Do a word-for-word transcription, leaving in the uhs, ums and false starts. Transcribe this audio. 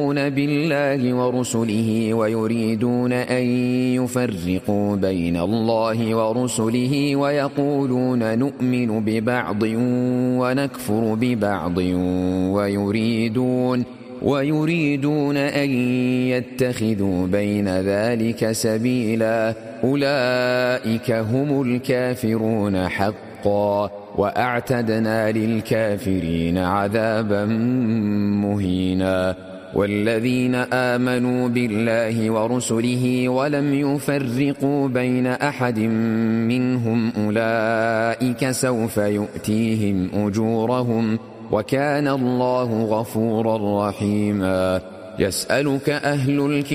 بالله ورسله ويريدون أن يفرقوا بين الله ورسله ويقولون نؤمن ببعض ونكفر ببعض ويريدون ويريدون أن يتخذوا بين ذلك سبيلا أولئك هم الكافرون حقا وأعتدنا للكافرين عذابا مهينا والذين آمنوا بالله ورسله ولم يفرقوا بين أحد منهم أولئك سوف يؤتيهم أجورهم وكان الله غفورا رحيما يسألك أهل الكتاب